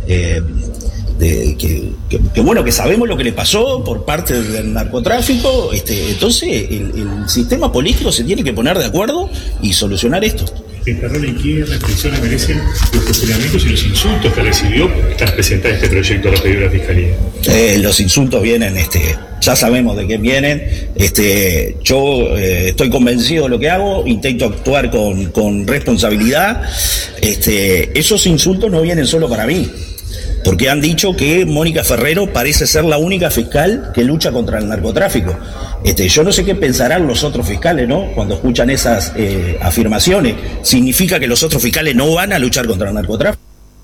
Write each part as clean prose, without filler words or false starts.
bueno, que sabemos lo que le pasó por parte del narcotráfico, entonces el sistema político se tiene que poner de acuerdo y solucionar esto. Perdón, ¿y qué reflexión le merecen los cuestionamientos y los insultos que recibió tras presentar este proyecto a la pedido de la Fiscalía? Los insultos vienen, ya sabemos de qué vienen. Yo estoy convencido de lo que hago, intento actuar con responsabilidad. Esos insultos no vienen solo para mí, porque han dicho que Mónica Ferrero parece ser la única fiscal que lucha contra el narcotráfico. Yo no sé qué pensarán los otros fiscales, ¿no? Cuando escuchan esas afirmaciones. ¿Significa que los otros fiscales no van a luchar contra el narcotráfico?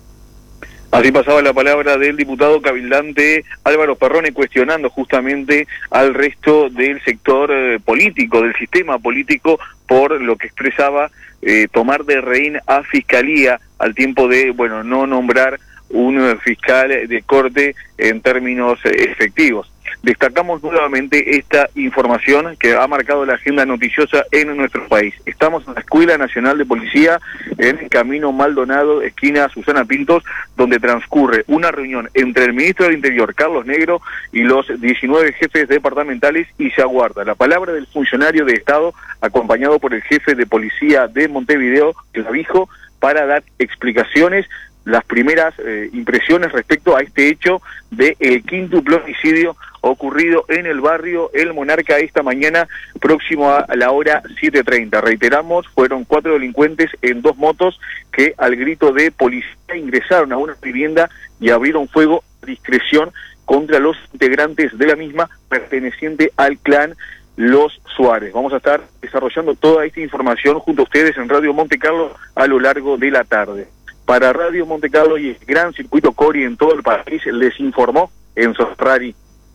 Así pasaba la palabra del diputado cabildante Álvaro Perrone, cuestionando justamente al resto del sector político, del sistema político, por lo que expresaba tomar de rehén a Fiscalía al tiempo de, no nombrar un fiscal de corte en términos efectivos. Destacamos nuevamente esta información que ha marcado la agenda noticiosa en nuestro país. Estamos en la Escuela Nacional de Policía, en Camino Maldonado, esquina Susana Pintos, donde transcurre una reunión entre el ministro del Interior, Carlos Negro, y los 19 jefes departamentales, y se aguarda la palabra del funcionario de Estado, acompañado por el jefe de policía de Montevideo, Clavijo, para dar explicaciones, las primeras impresiones respecto a este hecho de el quíntuple homicidio ocurrido en el barrio El Monarca esta mañana, próximo a la hora 7:30. Reiteramos, fueron 4 delincuentes en 2 motos que al grito de policía ingresaron a una vivienda y abrieron fuego a discreción contra los integrantes de la misma, perteneciente al clan Los Suárez. Vamos a estar desarrollando toda esta información junto a ustedes en Radio Monte Carlo a lo largo de la tarde. Para Radio Monte Carlo y el gran circuito Cori en todo el país, les informó Enzo Ferrari.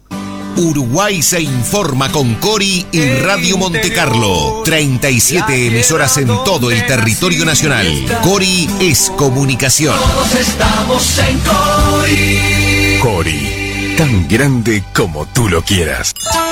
Uruguay se informa con Cori y Radio Monte Carlo. 37 emisoras en todo el territorio nacional. Cori es comunicación. Todos estamos en Cori. Cori, tan grande como tú lo quieras.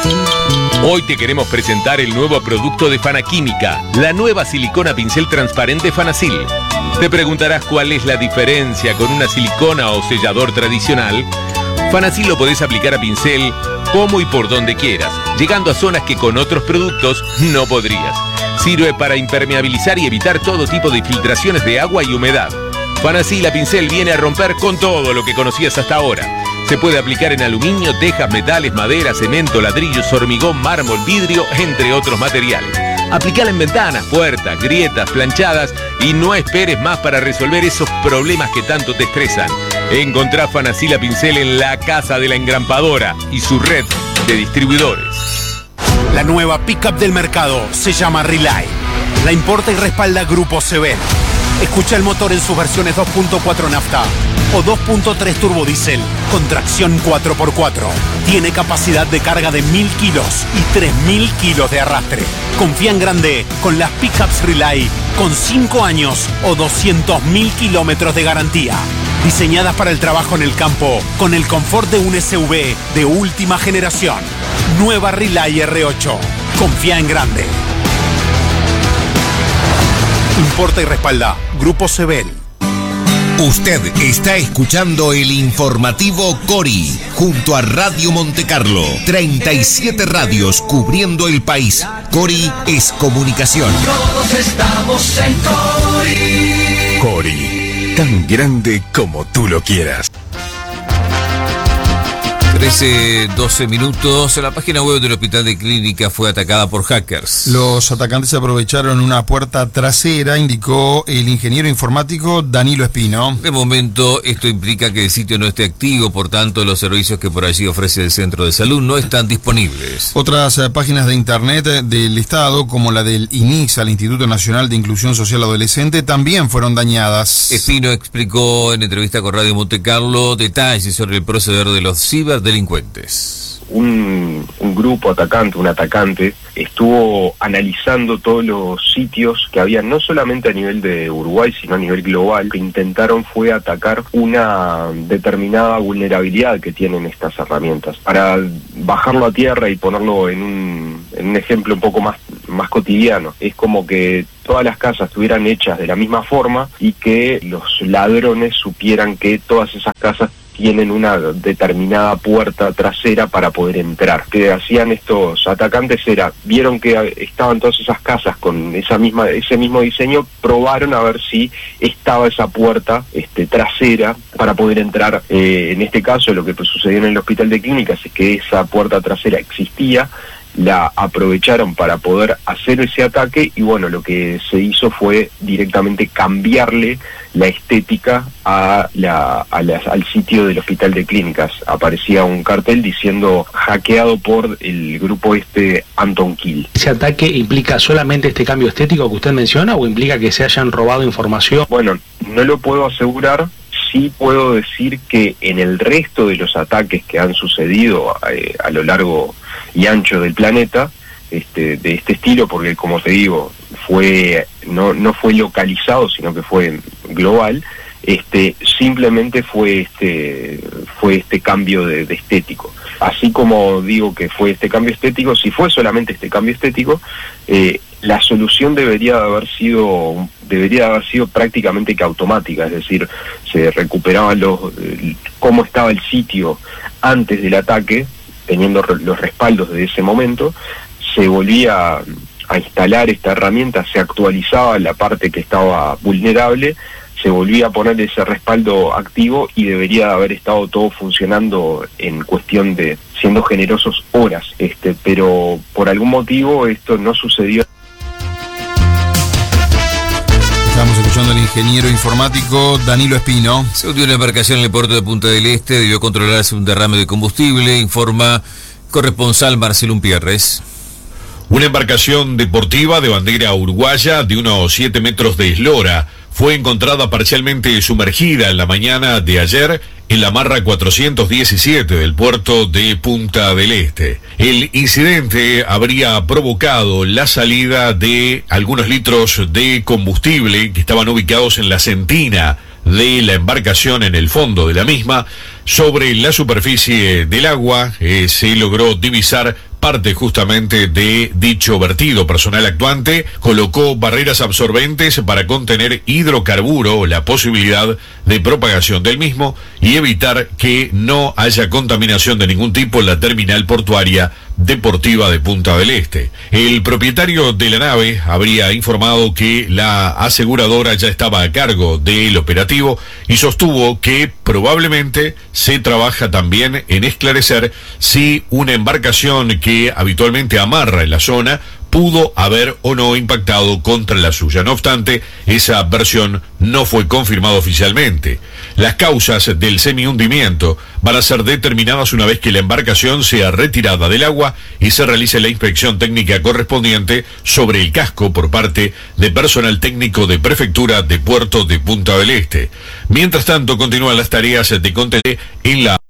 Hoy te queremos presentar el nuevo producto de Fanaquímica, la nueva silicona pincel transparente Fanasil. Te preguntarás cuál es la diferencia con una silicona o sellador tradicional. Fanasil lo podés aplicar a pincel como y por donde quieras, llegando a zonas que con otros productos no podrías. Sirve para impermeabilizar y evitar todo tipo de filtraciones de agua y humedad. Fanasil a pincel viene a romper con todo lo que conocías hasta ahora. Se puede aplicar en aluminio, tejas, metales, madera, cemento, ladrillos, hormigón, mármol, vidrio, entre otros materiales. Aplicala en ventanas, puertas, grietas, planchadas y no esperes más para resolver esos problemas que tanto te estresan. Encontrá Fanasil a pincel en la Casa de la Engrampadora y su red de distribuidores. La nueva pickup del mercado se llama Relay. La importa y respalda Grupo Seven. Escucha el motor en sus versiones 2.4 nafta o 2.3 turbodiesel con tracción 4x4. Tiene capacidad de carga de 1000 kilos y 3000 kilos de arrastre. Confía en grande con las pickups Relay con 5 años o 200.000 kilómetros de garantía. Diseñadas para el trabajo en el campo con el confort de un SUV de última generación. Nueva Relay R8. Confía en grande. Importa y respalda Grupo Sebel. Usted está escuchando el informativo Cori junto a Radio Monte Carlo. 37 radios cubriendo el país. Cori es comunicación. Todos estamos en Cori. Cori, tan grande como tú lo quieras. 13-12 minutos. La página web del Hospital de Clínica fue atacada por hackers. Los atacantes aprovecharon una puerta trasera, indicó el ingeniero informático Danilo Espino. De momento, esto implica que el sitio no esté activo, por tanto, los servicios que por allí ofrece el centro de salud no están disponibles. Otras páginas de internet del Estado, como la del INIX, al Instituto Nacional de Inclusión Social Adolescente, también fueron dañadas. Espino explicó en entrevista con Radio Monte Carlo detalles sobre el proceder de los ciberdelincuentes. Un grupo atacante, un atacante, estuvo analizando todos los sitios que había, no solamente a nivel de Uruguay, sino a nivel global. Lo que intentaron fue atacar una determinada vulnerabilidad que tienen estas herramientas. Para bajarlo a tierra y ponerlo en un ejemplo un poco más más cotidiano. Es como que todas las casas estuvieran hechas de la misma forma y que los ladrones supieran que todas esas casas tienen una determinada puerta trasera para poder entrar. Lo que hacían estos atacantes vieron que estaban todas esas casas con ese mismo diseño, probaron a ver si estaba esa puerta trasera para poder entrar. En este caso, lo que sucedió en el hospital de clínicas es que esa puerta trasera existía, la aprovecharon para poder hacer ese ataque y bueno, lo que se hizo fue directamente cambiarle la estética al sitio del hospital de clínicas. Aparecía un cartel diciendo hackeado por el grupo Anton Kill. ¿Ese ataque implica solamente este cambio estético que usted menciona o implica que se hayan robado información? Bueno, no lo puedo asegurar. Sí puedo decir que en el resto de los ataques que han sucedido a lo largo y ancho del planeta, de este estilo, porque como te digo, no fue localizado, sino que fue global, simplemente fue este cambio de estético. Así como digo que fue este cambio estético, si fue solamente este cambio estético, la solución debería haber sido prácticamente que automática, es decir, se recuperaban cómo estaba el sitio antes del ataque, teniendo los respaldos de ese momento, se volvía a instalar esta herramienta, se actualizaba la parte que estaba vulnerable, se volvía a poner ese respaldo activo y debería haber estado todo funcionando en cuestión de, siendo generosos, horas, pero por algún motivo esto no sucedió. Estamos escuchando al ingeniero informático Danilo Espino. Se hundió una embarcación en el puerto de Punta del Este, debió controlarse un derrame de combustible, informa corresponsal Marcelo Umpierres. Una embarcación deportiva de bandera uruguaya de unos 7 metros de eslora fue encontrada parcialmente sumergida en la mañana de ayer en la marra 417 del puerto de Punta del Este. El incidente habría provocado la salida de algunos litros de combustible que estaban ubicados en la sentina de la embarcación en el fondo de la misma. Sobre la superficie del agua se logró divisar parte justamente de dicho vertido. Personal actuante colocó barreras absorbentes para contener hidrocarburo o la posibilidad de propagación del mismo y evitar que no haya contaminación de ningún tipo en la terminal portuaria deportiva de Punta del Este. El propietario de la nave habría informado que la aseguradora ya estaba a cargo del operativo y sostuvo que probablemente se trabaja también en esclarecer si una embarcación que habitualmente amarra en la zona pudo haber o no impactado contra la suya. No obstante, esa versión no fue confirmada oficialmente. Las causas del semi-hundimiento van a ser determinadas una vez que la embarcación sea retirada del agua y se realice la inspección técnica correspondiente sobre el casco por parte de personal técnico de Prefectura de Puerto de Punta del Este. Mientras tanto, continúan las tareas de control en la